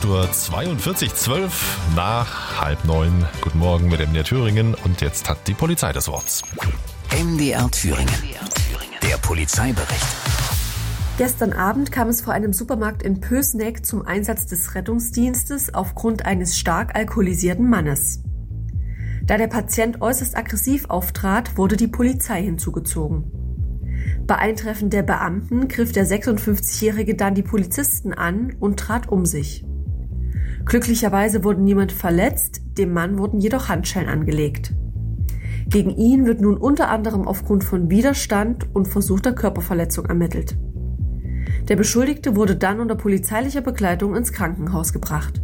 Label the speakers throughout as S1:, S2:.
S1: 8:42 Uhr, 12 nach 8:30. Guten Morgen mit MDR Thüringen und jetzt hat die Polizei das Wort.
S2: MDR Thüringen. Der Polizeibericht.
S3: Gestern Abend kam es vor einem Supermarkt in Pößneck zum Einsatz des Rettungsdienstes aufgrund eines stark alkoholisierten Mannes. Da der Patient äußerst aggressiv auftrat, wurde die Polizei hinzugezogen. Bei Eintreffen der Beamten griff der 56-Jährige dann die Polizisten an und trat um sich. Glücklicherweise wurde niemand verletzt, dem Mann wurden jedoch Handschellen angelegt. Gegen ihn wird nun unter anderem aufgrund von Widerstand und versuchter Körperverletzung ermittelt. Der Beschuldigte wurde dann unter polizeilicher Begleitung ins Krankenhaus gebracht.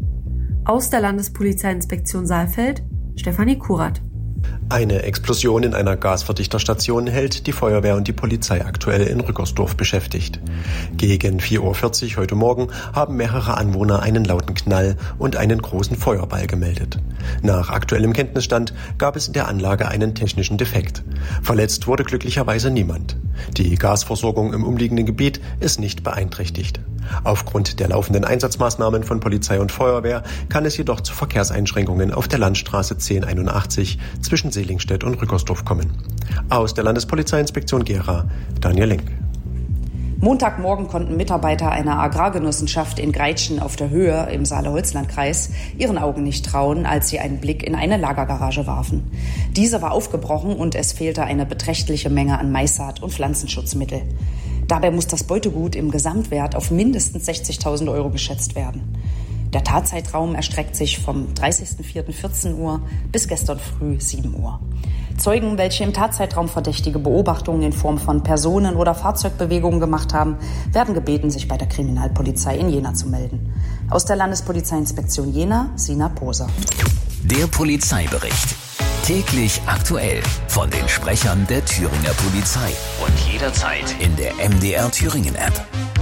S3: Aus der Landespolizeiinspektion Saalfeld, Stefanie Kurat.
S4: Eine Explosion in einer Gasverdichterstation hält die Feuerwehr und die Polizei aktuell in Rückersdorf beschäftigt. Gegen 4:40 Uhr heute Morgen haben mehrere Anwohner einen lauten Knall und einen großen Feuerball gemeldet. Nach aktuellem Kenntnisstand gab es in der Anlage einen technischen Defekt. Verletzt wurde glücklicherweise niemand. Die Gasversorgung im umliegenden Gebiet ist nicht beeinträchtigt. Aufgrund der laufenden Einsatzmaßnahmen von Polizei und Feuerwehr kann es jedoch zu Verkehrseinschränkungen auf der Landstraße 1081 zwischen Selingstedt und Rückersdorf kommen. Aus der Landespolizeiinspektion Gera, Daniel Link.
S5: Montagmorgen konnten Mitarbeiter einer Agrargenossenschaft in Greitschen auf der Höhe im Saale-Holzland-Kreis ihren Augen nicht trauen, als sie einen Blick in eine Lagergarage warfen. Diese war aufgebrochen und es fehlte eine beträchtliche Menge an Maissaat und Pflanzenschutzmittel. Dabei muss das Beutegut im Gesamtwert auf mindestens 60.000 € geschätzt werden. Der Tatzeitraum erstreckt sich vom 30.04.14 Uhr bis gestern früh 7 Uhr. Zeugen, welche im Tatzeitraum verdächtige Beobachtungen in Form von Personen- oder Fahrzeugbewegungen gemacht haben, werden gebeten, sich bei der Kriminalpolizei in Jena zu melden. Aus der Landespolizeiinspektion Jena, Sina Poser.
S2: Der Polizeibericht. Täglich aktuell von den Sprechern der Thüringer Polizei und jederzeit in der MDR Thüringen App.